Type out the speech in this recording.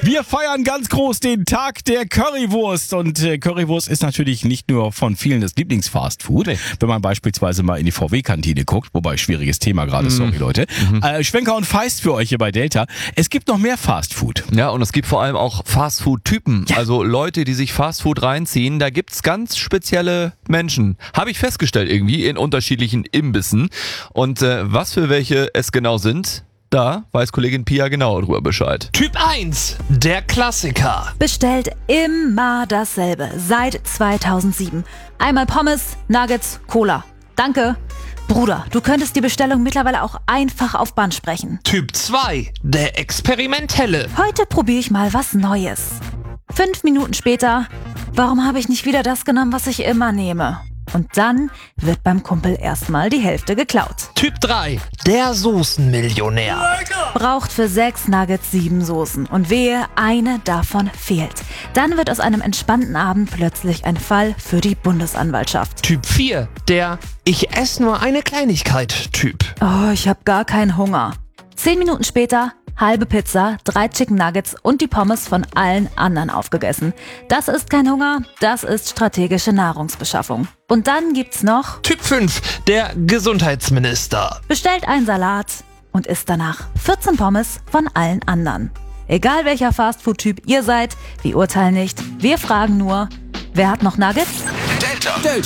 Wir feiern ganz groß den Tag der Currywurst. Und Currywurst ist natürlich nicht nur von vielen das Lieblingsfastfood. Nee. Wenn man beispielsweise mal in die VW-Kantine guckt, wobei schwieriges Thema gerade, sorry Leute. Schwenker und Feist für euch hier bei Delta. Es gibt noch mehr Fastfood. Ja, und es gibt vor allem auch Fastfood-Typen. Ja. Also Leute, die sich Fastfood reinziehen. Da gibt's ganz spezielle Menschen. Habe ich festgestellt irgendwie in unterschiedlichen Imbissen. Und was für welche es genau sind, da weiß Kollegin Pia genau drüber Bescheid. Typ 1, der Klassiker. Bestellt immer dasselbe, seit 2007. Einmal Pommes, Nuggets, Cola. Danke. Bruder, du könntest die Bestellung mittlerweile auch einfach auf Band sprechen. Typ 2, der Experimentelle. Heute probiere ich mal was Neues. 5 Minuten später, warum habe ich nicht wieder das genommen, was ich immer nehme? Und dann wird beim Kumpel erstmal die Hälfte geklaut. Typ 3, der Soßenmillionär. Braucht für 6 Nuggets 7 Soßen und wehe, eine davon fehlt. Dann wird aus einem entspannten Abend plötzlich ein Fall für die Bundesanwaltschaft. Typ 4, der Ich esse nur eine Kleinigkeit-Typ. Oh, ich habe gar keinen Hunger. 10 Minuten später, halbe Pizza, 3 Chicken Nuggets und die Pommes von allen anderen aufgegessen. Das ist kein Hunger, das ist strategische Nahrungsbeschaffung. Und dann gibt's noch Typ 5, der Gesundheitsminister. Bestellt einen Salat und isst danach 14 Pommes von allen anderen. Egal welcher Fastfood-Typ ihr seid, wir urteilen nicht, wir fragen nur, wer hat noch Nuggets? Delta.